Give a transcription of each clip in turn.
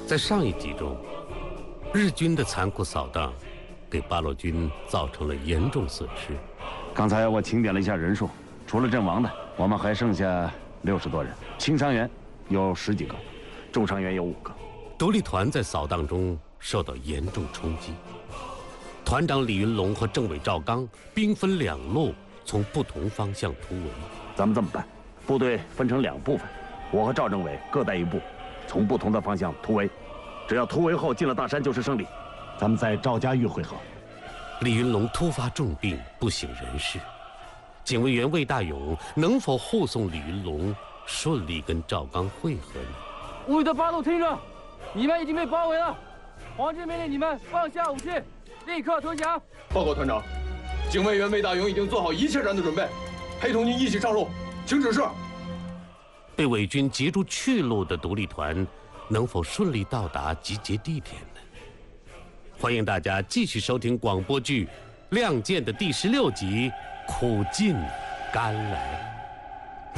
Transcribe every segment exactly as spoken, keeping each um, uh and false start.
在上一集中，日军的残酷扫荡给八路军造成了严重损失。 刚才我清点了一下人数，除了阵亡的，我们还剩下六十多人，轻伤员有十几个，重伤员有五个。 独立团在扫荡中受到严重冲击，团长李云龙和政委赵刚兵分两路，从不同方向突围。 咱们这么办，部队分成两部分，我和赵政委各带一部，从不同的方向突围。只要突围后进了大山就是胜利。咱们在赵家峪汇合。 李云龙突发重病，不省人事。警卫员魏大勇能否护送李云龙顺利跟赵刚会合呢？ 物语的八路听着，你们已经被包围了，皇军命令你们放下武器，立刻投降。 报告团长，警卫员魏大勇已经做好一切战斗准备，陪同您一起上路，请指示。 被伪军截住去路的独立团能否顺利到达集结地点呢？欢迎大家继续收听广播剧《亮剑》的第十六集《苦尽甘来》。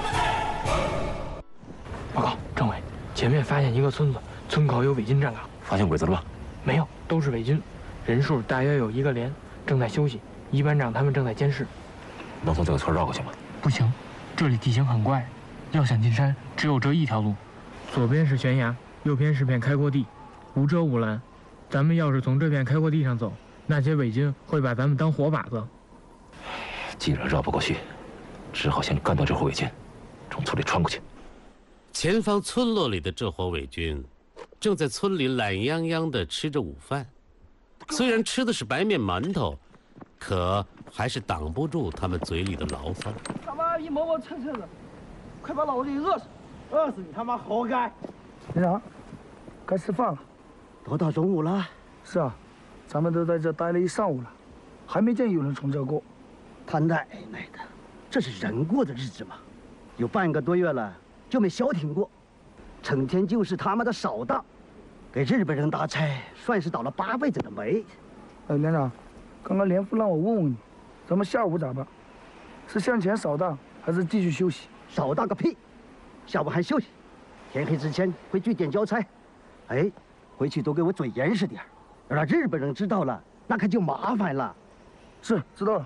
报告政委，前面发现一个村子，村口有伪军站岗。 发现鬼子了吗？ 没有，都是伪军，人数大约有一个连，正在休息。一班长他们正在监视。 能从这个村绕过去吗？ 不行，这里地形很怪，要想进山，只有这一条路。左边是悬崖，右边是片开阔地，无遮无拦。咱们要是从这片开阔地上走，那些伪军会把咱们当活靶子。 既然绕不过去，只好先干掉这伙伪军，从村里穿过去。 前方村落里的这伙伪军正在村里懒洋洋地吃着午饭，虽然吃的是白面馒头，可还是挡不住他们嘴里的牢骚。 他妈一磨磨蹭蹭的，快把老子给饿死！ 饿死你他妈活该！ 连长，该吃饭了。 都到中午了。 是啊，咱们都在这待了一上午了，还没见有人从这过。 他奶奶的，这是人过的日子吗？有半个多月了，就没消停过，成天就是他妈的扫荡，给日本人打差，算是倒了八辈子的霉。 哎，连长，刚刚连副让我问问你，咱们下午咋办？是向前扫荡，还是继续休息？ 扫荡个屁！下午还休息，天黑之前回据点交差。哎，回去都给我嘴严实点，要让日本人知道了，那可就麻烦了。 是，知道了。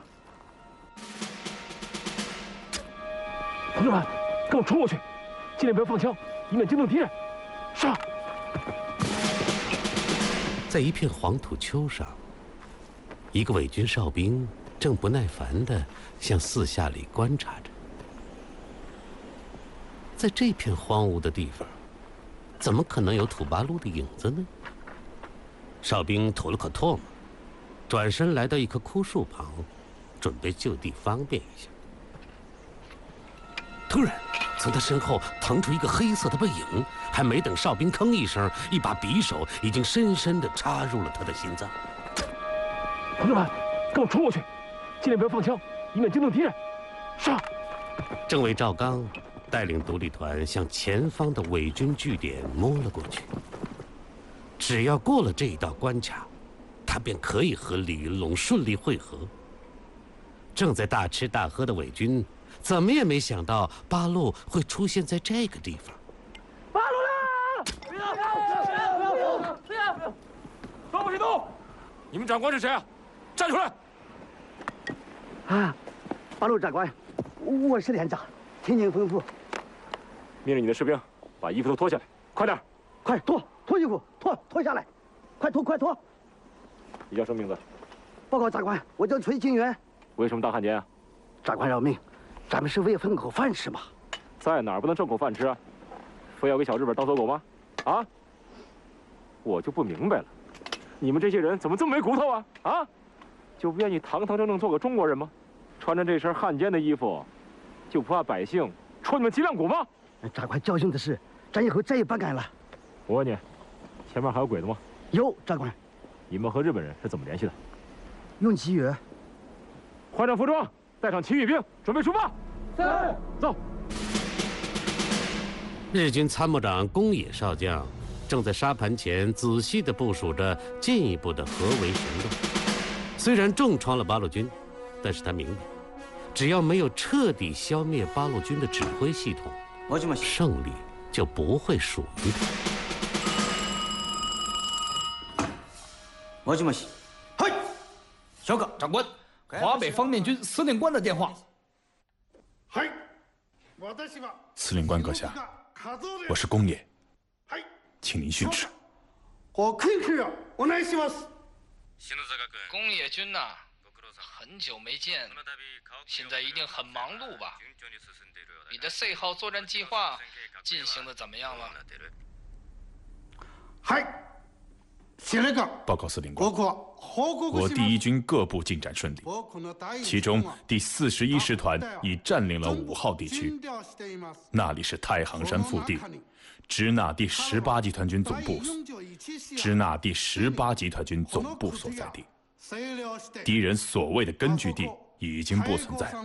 同志们，跟我冲过去，尽量不要放枪，以免惊动敌人。是。 在一片黄土丘上，一个伪军哨兵正不耐烦地向四下里观察着。在这片荒芜的地方，怎么可能有土八路的影子呢？哨兵吐了口唾沫，转身来到一棵枯树旁，准备就地方便一下。突然，从他身后腾出一个黑色的背影，还没等哨兵吭一声，一把匕首已经深深地插入了他的心脏。 同志们，跟我冲过去，尽量不要放枪，以免惊动敌人。是。 政委赵刚带领独立团向前方的伪军据点摸了过去。只要过了这一道关卡，他便可以和李云龙顺利会合。正在大吃大喝的伪军怎么也没想到八路会出现在这个地方。 八路啦！不要不要不要不要不要！都不许动！你们长官是谁啊？站出来！ 啊，八路长官，我是连长，听您吩咐。 命令你的士兵把衣服都脱下来，快点！ 快脱脱衣服，脱脱下来，快脱快脱！ 你叫什么名字？ 报告长官，我叫崔清源。 为什么大汉奸啊？ 长官饶命，咱们是为了分口饭吃嘛。 在哪儿不能挣口饭吃啊？非要给小日本当走狗吗？啊！我就不明白了，你们这些人怎么这么没骨头啊？啊！就不愿意堂堂正正做个中国人吗？穿着这身汉奸的衣服，就不怕百姓戳你们脊梁骨吗？ 长官教训的是，咱以后再也不敢了。 我问你，前面还有鬼子吗？ 有，长官。 你们和日本人是怎么联系的？ 用奇语。 换上服装，带上奇遇兵，准备出发。 是。 走。 日军参谋长宫野少将正在沙盘前仔细地部署着进一步的合围行动。虽然重创了八路军，但是他明白，只要没有彻底消灭八路军的指挥系统，胜利就不会属于他。 もしもし。はい。小哥， 长官，华北方面军司令官的电话。 はい。 司令官阁下，我是宫野，请您训斥。 お研究をお願いします。 宫野君呐、啊，很久没见，现在一定很忙碌吧？你的四号作战计划进行的怎么样了？ はい。 报告司令官，我第一军各部进展顺利，其中第四十一师团已占领了五号地区，那里是太行山腹地，支那第十八集团军总部，支那第十八集团军总部所在地。敌人所谓的根据地已经不存在。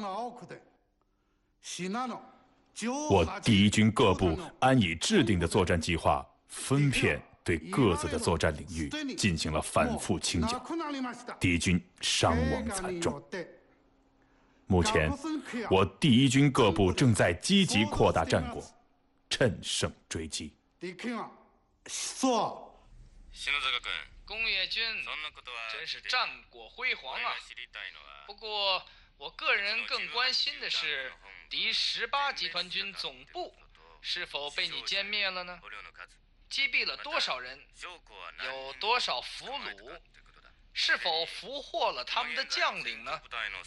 我第一军各部按已制定的作战计划，分片对各自的作战领域进行了反复清剿，敌军伤亡惨重。目前，我第一军各部正在积极扩大战果，趁胜追击。 宫野君真是战果辉煌啊！不过，我个人更关心的是，敌十八集团军总部是否被你歼灭了呢？击毙了多少人？有多少俘虏？是否俘获了他们的将领呢？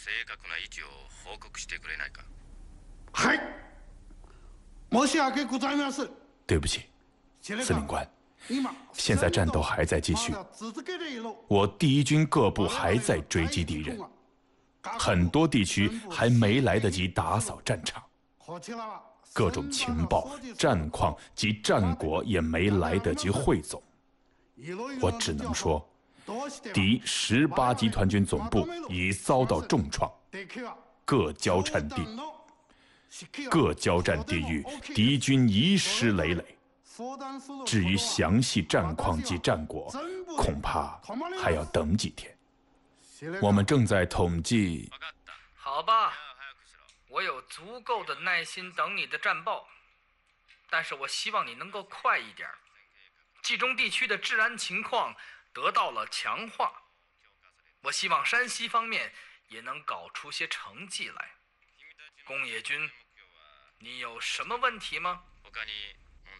はい。申し訳ございません。 对不起，司令官，现在战斗还在继续，我第一军各部还在追击敌人，很多地区还没来得及打扫战场。各种情报、战况及战果也没来得及汇总，我只能说，敌十八集团军总部已遭到重创，各交战地各交战地域，敌军遗失累累。至于详细战况及战果，恐怕还要等几天。我们正在统计。 好吧。我有足够的耐心等你的战报，但是我希望你能够快一点。冀中地区的治安情况得到了强化，我希望山西方面也能搞出些成绩来。宫野君，你有什么问题吗？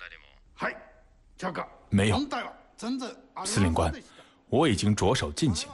没有，司令官，我已经着手进行。